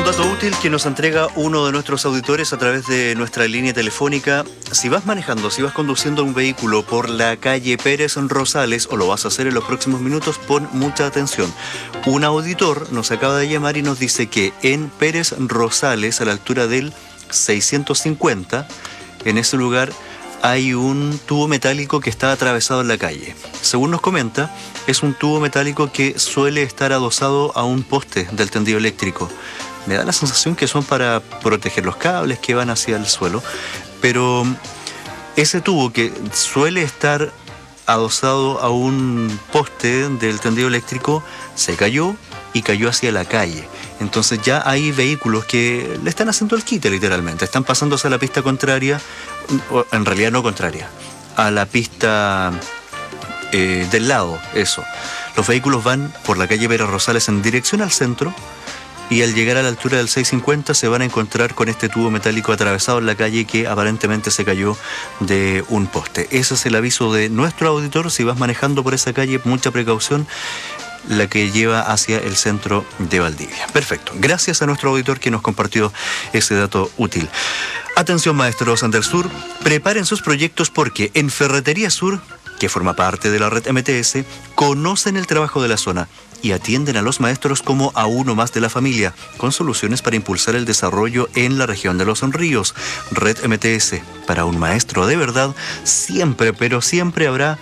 dato útil que nos entrega uno de nuestros auditores a través de nuestra línea telefónica. Si vas manejando, si vas conduciendo un vehículo por la calle Pérez Rosales, o lo vas a hacer en los próximos minutos, pon mucha atención. Un auditor nos acaba de llamar y nos dice que en Pérez Rosales, a la altura del 650, en ese lugar hay un tubo metálico que está atravesado en la calle. Según nos comenta, es un tubo metálico que suele estar adosado a un poste del tendido eléctrico. Me da la sensación que son para proteger los cables que van hacia el suelo, pero ese tubo que suele estar adosado a un poste del tendido eléctrico se cayó y cayó hacia la calle. Entonces ya hay vehículos que le están haciendo el quite, literalmente. Están pasándose a la pista contraria, o en realidad no contraria, a la pista del lado, eso. Los vehículos van por la calle Pérez Rosales en dirección al centro, y al llegar a la altura del 650 se van a encontrar con este tubo metálico atravesado en la calle que aparentemente se cayó de un poste. Ese es el aviso de nuestro auditor. Si vas manejando por esa calle, mucha precaución, la que lleva hacia el centro de Valdivia. Perfecto. Gracias a nuestro auditor que nos compartió ese dato útil. Atención, maestros del sur, preparen sus proyectos porque en Ferretería Sur, que forma parte de la red MTS, conocen el trabajo de la zona y atienden a los maestros como a uno más de la familia, con soluciones para impulsar el desarrollo en la región de Los Ríos. Red MTS, para un maestro de verdad, siempre, pero siempre habrá